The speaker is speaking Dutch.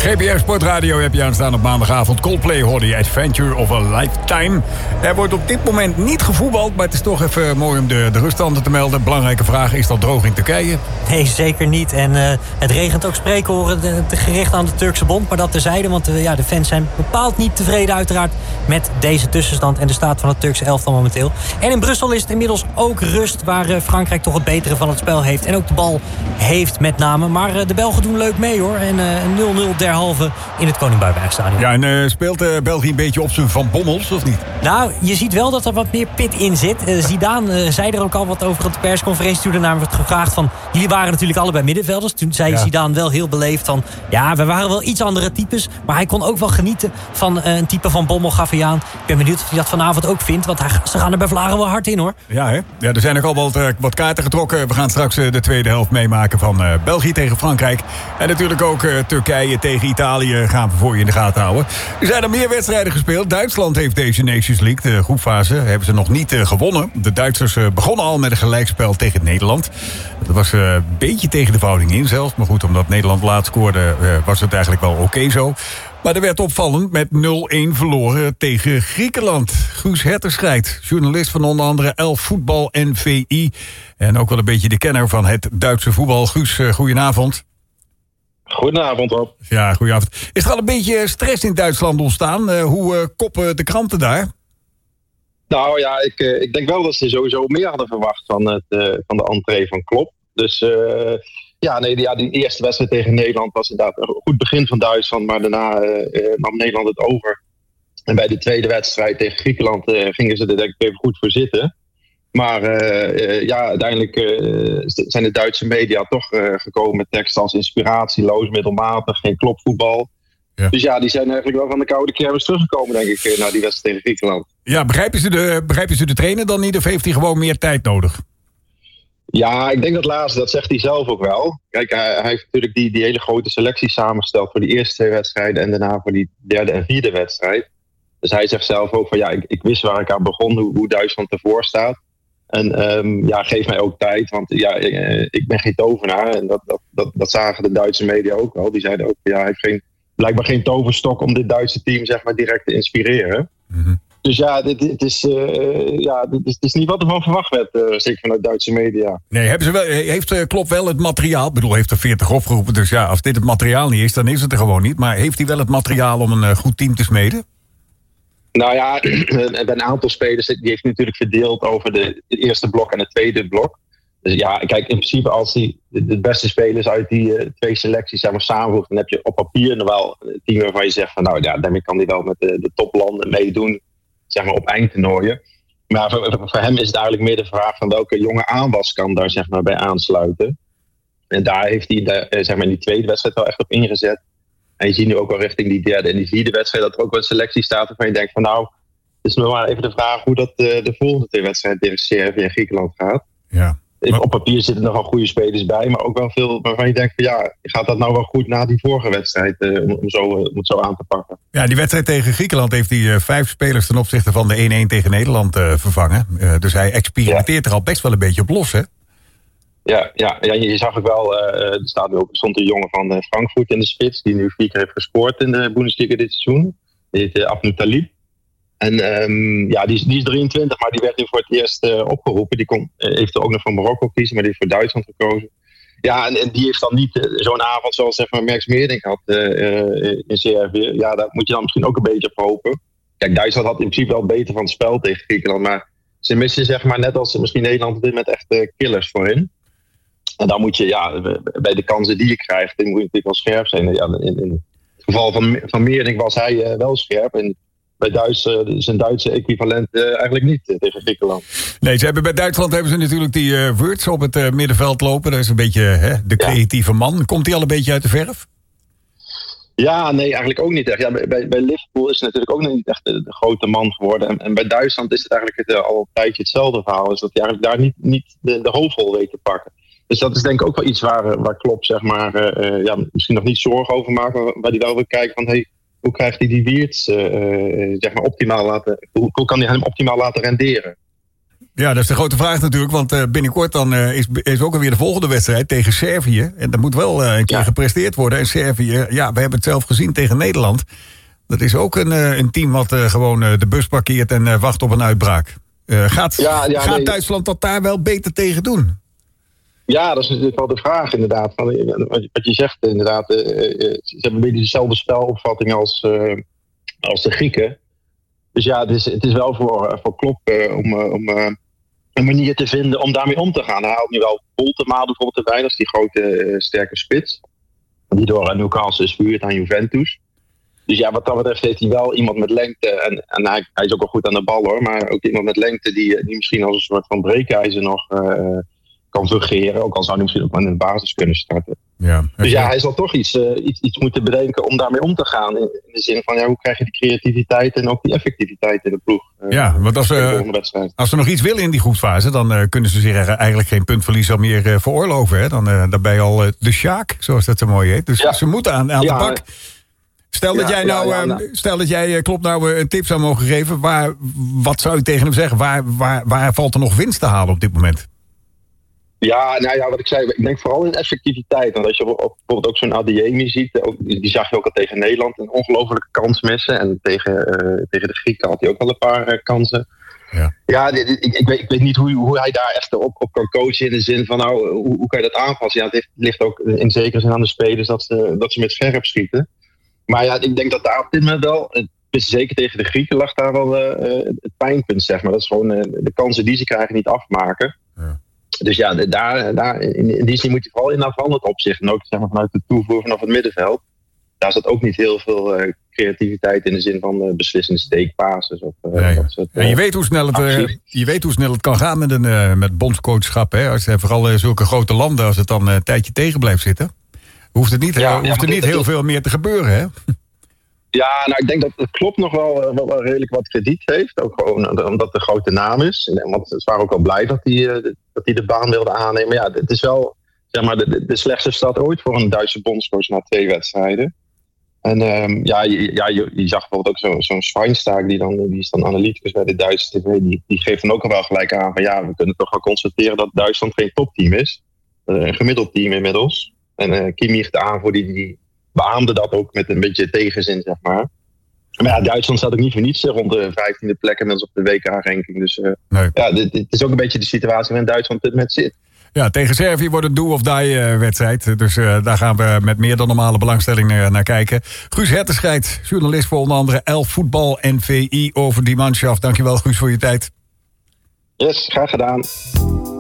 GPR Sportradio heb je aanstaan op maandagavond. Coldplay hoorde je Adventure of a Lifetime. Er wordt op dit moment niet gevoetbald, maar het is toch even mooi om de ruststanden te melden. Belangrijke vraag, is dat droog in Turkije? Nee, zeker niet. En het regent ook spreekhoren gericht aan de Turkse bond. Maar dat terzijde, want de fans zijn bepaald niet tevreden uiteraard met deze tussenstand en de staat van het Turkse elftal momenteel. En in Brussel is het inmiddels ook rust, waar Frankrijk toch het betere van het spel heeft. En ook de bal heeft met name. Maar de Belgen doen leuk mee hoor. En 0-0 derhalve in het Koning Boudewijn-stadion. Ja, en speelt België een beetje op zijn Van Bommels, of niet? Nou, je ziet wel dat er wat meer pit in zit. Zidane zei er ook al wat over op de persconferentie. Toen daarna werd gevraagd van, jullie waren natuurlijk allebei middenvelders. Toen zei Zidane wel heel beleefd van, ja, we waren wel iets andere types. Maar hij kon ook wel genieten van een type van Bommel, gaf hij aan. Ik ben benieuwd of hij dat vanavond ook vindt. Want ze gaan er bij Vlagen wel hard in hoor. Ja, hè? Ja, er zijn ook al wat kaarten getrokken. We gaan straks de tweede helft meemaken van België tegen Frankrijk. En natuurlijk ook Turkije tegen Italië gaan we voor je in de gaten houden. Er zijn er meer wedstrijden gespeeld. Duitsland heeft deze Nations League, de groepfase, hebben ze nog niet gewonnen. De Duitsers begonnen al met een gelijkspel tegen Nederland. Dat was een beetje tegen de verhouding in zelfs. Maar goed, omdat Nederland laat scoorde, was het eigenlijk wel oké zo. Maar er werd opvallend met 0-1 verloren tegen Griekenland. Guus Hetterscheid, journalist van onder andere Elf Voetbal en VI. En ook wel een beetje de kenner van het Duitse voetbal. Guus, goedenavond. Goedenavond, Rob. Ja, goedenavond. Is er al een beetje stress in Duitsland ontstaan? Hoe koppen de kranten daar? Nou ja, ik denk wel dat ze sowieso meer hadden verwacht van de entree van Klopp. Dus die eerste wedstrijd tegen Nederland was inderdaad een goed begin van Duitsland. Maar daarna nam Nederland het over. En bij de tweede wedstrijd tegen Griekenland gingen ze er denk ik even goed voor zitten. Maar uiteindelijk zijn de Duitse media toch gekomen met teksten als inspiratieloos, middelmatig, geen klopvoetbal. Ja. Dus ja, die zijn eigenlijk wel van de koude kermis teruggekomen, denk ik, na die wedstrijd tegen Griekenland. Ja, begrijpen ze de trainer dan niet of heeft hij gewoon meer tijd nodig? Ja, ik denk dat laatste, dat zegt hij zelf ook wel. Kijk, hij heeft natuurlijk die hele grote selectie samengesteld voor die eerste twee wedstrijden en daarna voor die derde en vierde wedstrijd. Dus hij zegt zelf ook van ik wist waar ik aan begon, hoe Duitsland ervoor staat. En geef mij ook tijd, want ik ben geen tovenaar. En dat zagen de Duitse media ook wel. Die zeiden ook, hij heeft blijkbaar geen toverstok om dit Duitse team zeg maar direct te inspireren. Mm-hmm. Dus het is niet wat er van verwacht werd, zeker vanuit Duitse media. Nee, heeft Klopp wel het materiaal? Ik bedoel, heeft er 40 opgeroepen, dus ja, als dit het materiaal niet is, dan is het er gewoon niet. Maar heeft hij wel het materiaal om een goed team te smeden? Nou ja, bij een aantal spelers, die heeft hij natuurlijk verdeeld over het eerste blok en het tweede blok. Dus ja, kijk, in principe als hij de beste spelers uit die twee selecties zeg maar, samenvoegt, dan heb je op papier nog wel een team waarvan je zegt van daarmee kan hij wel met de toplanden meedoen, zeg maar op eindtoernooien. Maar voor hem is het eigenlijk meer de vraag van welke jonge aanwas kan daar zeg maar bij aansluiten. En daar heeft hij zeg maar in die tweede wedstrijd wel echt op ingezet. En je ziet nu ook al richting die derde en die vierde wedstrijd dat er ook wel een selectie staat waarvan je denkt van het is nog maar even de vraag hoe dat de volgende twee wedstrijden tegen Servië en Griekenland gaat. Ja. Op papier zitten er nogal goede spelers bij, maar ook wel veel waarvan je denkt van gaat dat nou wel goed na die vorige wedstrijd om het zo aan te pakken. Ja, die wedstrijd tegen Griekenland heeft hij 5 spelers ten opzichte van de 1-1 tegen Nederland vervangen. Dus hij experimenteert er al best wel een beetje op los, hè? Ja, je zag ook wel, er stond een jongen van Frankfurt in de spits, die nu 4 keer heeft gescoord in de Bundesliga dit seizoen. Die heet Abdou Talib. En die is 23, maar die werd nu voor het eerst opgeroepen. Die heeft er ook nog voor Marokko kiezen, maar die heeft voor Duitsland gekozen. Ja, en die heeft dan niet zo'n avond zoals zeg maar Max Meerdink had in Servië. Ja, daar moet je dan misschien ook een beetje op hopen. Kijk, Duitsland had in principe wel beter van het spel tegen Griekenland, maar ze missen zeg maar net als misschien Nederland dit met echt killers voorin. En dan moet je, bij de kansen die je krijgt, dan moet je natuurlijk wel scherp zijn. Ja, in het geval van Meerdink was hij wel scherp. En bij zijn Duitse equivalent eigenlijk niet tegen Griekenland. Nee, bij Duitsland hebben ze natuurlijk die Wirtz op het middenveld lopen. Dat is een beetje de creatieve man. Komt hij al een beetje uit de verf? Ja, nee, eigenlijk ook niet echt. Ja, bij Liverpool is hij natuurlijk ook nog niet echt de grote man geworden. En bij Duitsland is het eigenlijk al een tijdje hetzelfde verhaal. Is dat hij eigenlijk daar niet de hoofdrol weet te pakken. Dus dat is denk ik ook wel iets waar Klopp zeg maar, misschien nog niet zorgen over maakt. Maar waar hij wel wil kijken van hoe krijgt hij die Wirtz zeg maar optimaal hoe kan hij hem optimaal laten renderen? Ja, dat is de grote vraag natuurlijk. Want binnenkort dan is ook alweer de volgende wedstrijd tegen Servië. En dat moet wel een keer gepresteerd worden. En Servië, we hebben het zelf gezien tegen Nederland. Dat is ook een team wat gewoon de bus parkeert en wacht op een uitbraak. Gaat Duitsland dat daar wel beter tegen doen? Ja, dat is natuurlijk wel de vraag inderdaad. Wat je zegt inderdaad, ze hebben een beetje dezelfde spelopvatting als de Grieken. Dus ja, het is wel voor Klopp om een manier te vinden om daarmee om te gaan. Hij haalt nu wel Boltema bijvoorbeeld erbij, dat is die grote sterke spits. Die door Newcastle is verhuurd aan Juventus. Dus ja, wat dat betreft heeft hij wel iemand met lengte. En hij is ook wel goed aan de bal hoor. Maar ook iemand met lengte die misschien als een soort van breekijzer nog kan fungeren. Ook al zou hij misschien ook wel in de basis kunnen starten. Ja, dus ja, hij zal toch iets moeten bedenken om daarmee om te gaan. In de zin van, hoe krijg je die creativiteit en ook die effectiviteit in de ploeg. Want als ze nog iets willen in die groepsfase, dan kunnen ze zich eigenlijk geen puntverlies al meer veroorloven. Hè? Dan ben je al de Sjaak, zoals dat zo mooi heet. Dus ze moeten aan de bak. Stel dat jij Klopp nou een tip zou mogen geven. Wat zou je tegen hem zeggen? Waar valt er nog winst te halen op dit moment? Ja, wat ik zei, ik denk vooral in effectiviteit. Want als je bijvoorbeeld ook zo'n Adeyemi ziet, die zag je ook al tegen Nederland een ongelofelijke kans missen. En tegen de Grieken had hij ook wel een paar kansen. Ik weet niet hoe hij daar echt op kan coachen in de zin van, hoe kan je dat aanpassen? Ja, het ligt ook in zekere zin aan de spelers dat ze met scherp schieten. Maar ja, ik denk dat daar op dit moment wel, zeker tegen de Grieken, lag daar wel het pijnpunt, zeg maar. Dat is gewoon de kansen die ze krijgen niet afmaken. Ja. Dus ja, daar in die zin moet je vooral in het opzicht. En ook zeg maar, vanuit de toevoer vanaf het middenveld. Daar zat ook niet heel veel creativiteit in de zin van beslissende steekpases. En je weet hoe snel het kan gaan met bondscoachschap. Hè? Als vooral zulke grote landen, als het dan een tijdje tegen blijft zitten. Hoeft er niet heel veel meer te gebeuren, hè? Ja, ik denk dat het Klopp nog wel redelijk wat krediet heeft. Ook gewoon omdat de grote naam is. Want ze waren ook wel blij dat hij de baan wilde aannemen. Ja, het is wel zeg maar, de slechtste start ooit voor een Duitse bondscoach na 2 wedstrijden. En je zag bijvoorbeeld ook zo'n Schweinsteiger, die is dan analyticus bij de Duitse tv. Die geeft dan ook al wel gelijk aan van we kunnen toch wel constateren dat Duitsland geen topteam is. Een gemiddeld team inmiddels. En Kimmich, de aanvoerder, die beaamde dat ook met een beetje tegenzin, zeg maar. Maar ja, Duitsland staat ook niet voor niets rond de 15e plek inmiddels op de WK-ranking. Dus dit is ook een beetje de situatie waarin Duitsland op dit moment zit. Ja, tegen Servië wordt een do-of-die wedstrijd. Dus daar gaan we met meer dan normale belangstelling naar kijken. Guus Hertenscheidt, journalist voor onder andere Elf Voetbal en VI over die manschaft. Dankjewel, Guus, voor je tijd. Yes, graag gedaan.